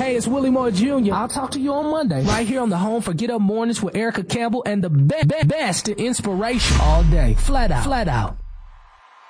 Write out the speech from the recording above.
Hey, it's Willie Moore Jr. I'll talk to you on Monday, right here on the home for Get Up Mornings with Erica Campbell and the best in inspiration all day. Flat out.